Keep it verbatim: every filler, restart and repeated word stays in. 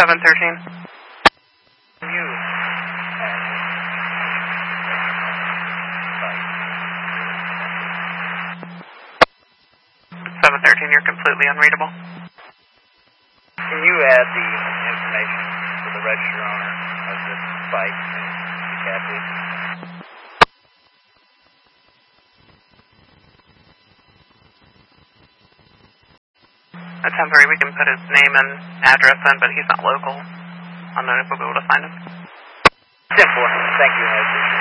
seven thirteen. You. seven thirteen, you're completely unreadable. Can you add the information for the register owner of this bike to the cat, please? At ten thirty, we can put his name and address in, but he's not local. I don't know if we'll be able to find him. Simple. Thank you. I appreciate it.